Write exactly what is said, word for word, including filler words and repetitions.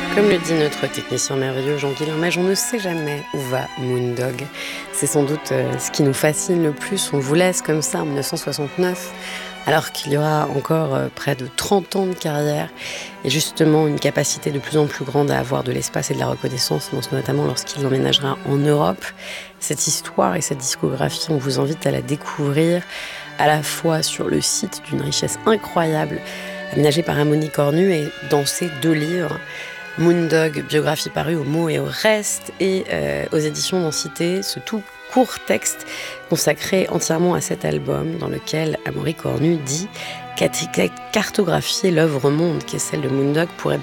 Comme le dit notre technicien merveilleux Jean-Guilain Mage, on ne sait jamais où va Moondog. C'est sans doute euh, ce qui nous fascine le plus. On vous laisse comme ça en dix-neuf cent soixante-neuf, alors qu'il y aura encore euh, près de trente ans de carrière et justement une capacité de plus en plus grande à avoir de l'espace et de la reconnaissance, notamment lorsqu'il emménagera en Europe. Cette histoire et cette discographie, on vous invite à la découvrir à la fois sur le site d'une richesse incroyable, aménagé par Amaury Cornu, et dans ces deux livres, Moondog, biographie parue au mot et au reste, et euh, aux éditions Densité, ce tout court texte consacré entièrement à cet album, dans lequel Amaury Cornu dit qu'à cartographier l'œuvre monde qui est celle de Moondog pourrait